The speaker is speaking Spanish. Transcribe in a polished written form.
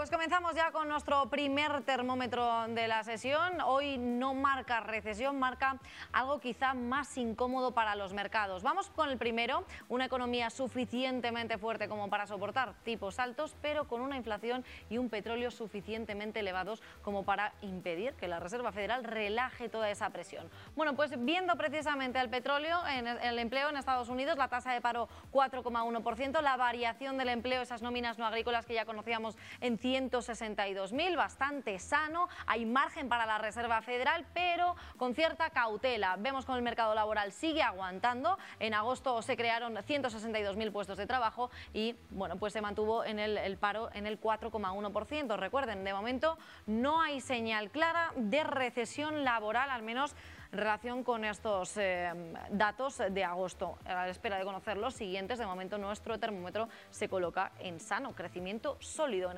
Pues comenzamos ya con nuestro primer termómetro de la sesión. Hoy no marca recesión, marca algo quizá más incómodo para los mercados. Vamos con el primero, una economía suficientemente fuerte como para soportar tipos altos, pero con una inflación y un petróleo suficientemente elevados como para impedir que la Reserva Federal relaje toda esa presión. Bueno, pues viendo precisamente el petróleo, en el empleo en Estados Unidos, la tasa de paro 4,1%, la variación del empleo, esas nóminas no agrícolas que ya conocíamos en 162.000, bastante sano, hay margen para la Reserva Federal, pero con cierta cautela. Vemos como el mercado laboral sigue aguantando. En agosto se crearon 162.000 puestos de trabajo y bueno, pues se mantuvo en el paro en el 4,1%. Recuerden, de momento no hay señal clara de recesión laboral, al menos en relación con estos datos de agosto. A la espera de conocer los siguientes, de momento nuestro termómetro se coloca en sano, crecimiento sólido.